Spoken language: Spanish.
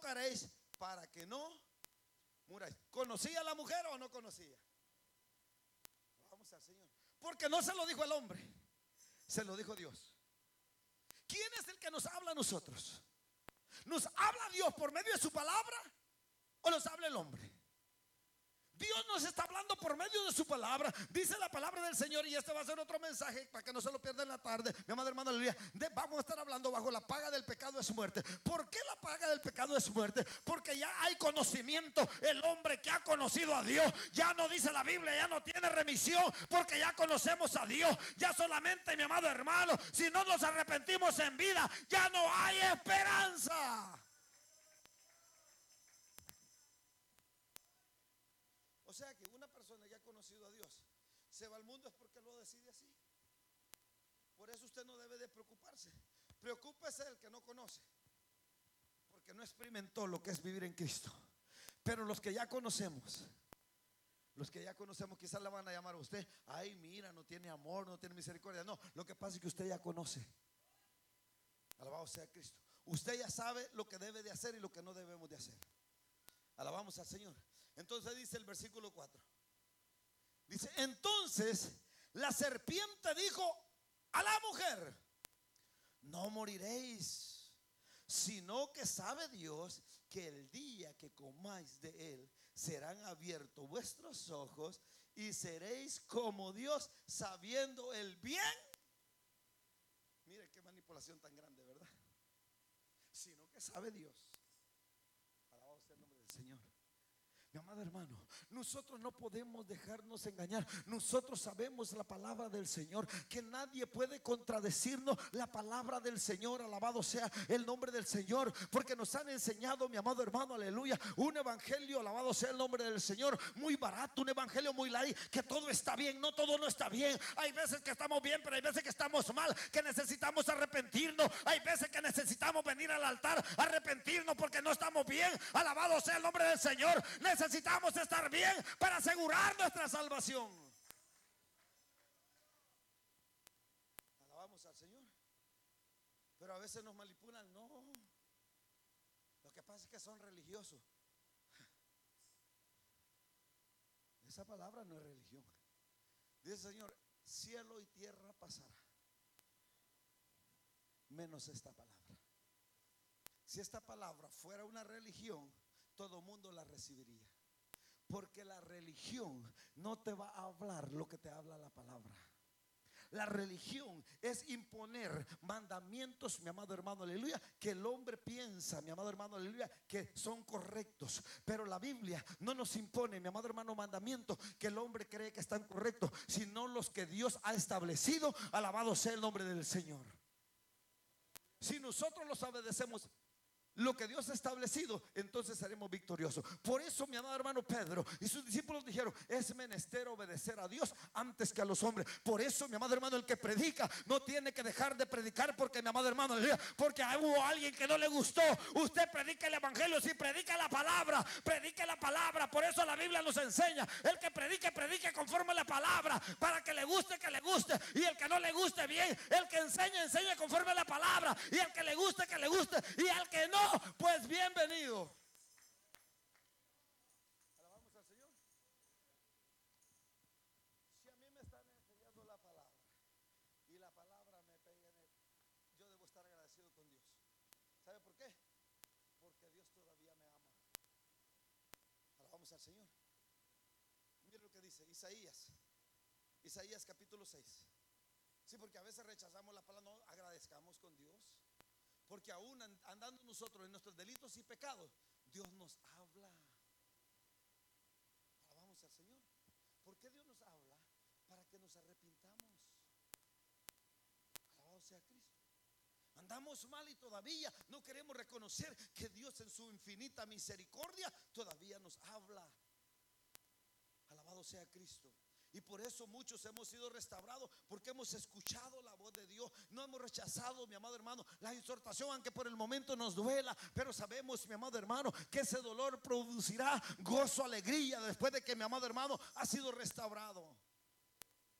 tocaréis para que no muráis. ¿Conocía a la mujer o no conocía? Vamos al Señor. Porque no se lo dijo el hombre, se lo dijo Dios. ¿Quién es el que nos habla a nosotros? ¿Nos habla Dios por medio de su palabra o nos habla el hombre? Dios nos está hablando por medio de su palabra. Dice la palabra del Señor, y este va a ser otro mensaje para que no se lo pierda en la tarde, mi amado hermano, aleluya. Vamos a estar hablando bajo la paga del pecado es muerte. ¿Por qué la paga del pecado es muerte? Porque ya hay conocimiento. El hombre que ha conocido a Dios, ya no dice la Biblia, ya no tiene remisión, porque ya conocemos a Dios. Ya solamente, mi amado hermano, si no nos arrepentimos en vida, ya no hay esperanza. O sea que una persona que ha conocido a Dios se va al mundo es porque lo decide así. Por eso usted no debe de preocuparse. Preocúpese del que no conoce, porque no experimentó lo que es vivir en Cristo. Pero los que ya conocemos, quizás le van a llamar a usted: ay, mira, no tiene amor, no tiene misericordia. No, lo que pasa es que usted ya conoce. Alabado sea Cristo. Usted ya sabe lo que debe de hacer y lo que no debemos de hacer. Alabamos al Señor. Entonces dice el versículo 4. Dice: entonces la serpiente dijo a la mujer: no moriréis, sino que sabe Dios que el día que comáis de él serán abiertos vuestros ojos y seréis como Dios, sabiendo el bien. Mire qué manipulación tan grande, ¿verdad? Sino que sabe Dios. Alabado sea el nombre del Señor. Mi amado hermano, nosotros no podemos dejarnos engañar. Nosotros sabemos la palabra del Señor, que nadie puede contradecirnos la palabra del Señor. Alabado sea el nombre del Señor, porque nos han enseñado, mi amado hermano, aleluya, un evangelio, alabado sea el nombre del Señor, muy barato, un evangelio muy light, que todo está bien. No, todo no está bien. Hay veces que estamos bien, pero hay veces que estamos mal, que necesitamos arrepentirnos. Hay veces que necesitamos venir al altar, arrepentirnos porque no estamos bien. Alabado sea el nombre del Señor. Necesitamos estar bien para asegurar nuestra salvación. Alabamos al Señor. Pero a veces nos manipulan. No, lo que pasa es que son religiosos. Esa palabra no es religión. Dice el Señor: cielo y tierra pasará, menos esta palabra. Si esta palabra fuera una religión, todo mundo la recibiría. Porque la religión no te va a hablar lo que te habla la palabra. La religión es imponer mandamientos, mi amado hermano, aleluya, que el hombre piensa, mi amado hermano, aleluya, que son correctos. Pero la Biblia no nos impone, mi amado hermano, mandamientos que el hombre cree que están correctos, sino los que Dios ha establecido. Alabado sea el nombre del Señor. Si nosotros los obedecemos, lo que Dios ha establecido, entonces seremos victoriosos. Por eso, mi amado hermano, Pedro y sus discípulos dijeron: es menester obedecer a Dios antes que a los hombres. Por eso, mi amado hermano, el que predica no tiene que dejar de predicar, porque, mi amado hermano, porque hubo alguien que no le gustó. Usted predica el evangelio, si predica la palabra, predique la palabra. Por eso la Biblia nos enseña: el que predique, predique conforme a la palabra, para que le guste, que le guste, y el que no le guste, bien. El que enseñe, enseñe conforme a la palabra, y el que le guste, que le guste, y al que no, pues bienvenido. Alabamos al Señor. Si a mí me están enseñando la palabra y la palabra me pega en él, yo debo estar agradecido con Dios. ¿Sabe por qué? Porque Dios todavía me ama. Alabamos al Señor. Mire lo que dice Isaías capítulo 6. Sí, porque a veces rechazamos la palabra. No, agradezcamos con Dios. Porque aún andando nosotros en nuestros delitos y pecados, Dios nos habla. Alabamos al Señor. ¿Por qué Dios nos habla? Para que nos arrepintamos. Alabado sea Cristo. Andamos mal y todavía no queremos reconocer que Dios, en su infinita misericordia, todavía nos habla. Alabado sea Cristo. Y por eso muchos hemos sido restaurados, porque hemos escuchado la voz de Dios. No hemos rechazado, mi amado hermano, la exhortación, aunque por el momento nos duela. Pero sabemos, mi amado hermano, que ese dolor producirá gozo, alegría, después de que, mi amado hermano, ha sido restaurado.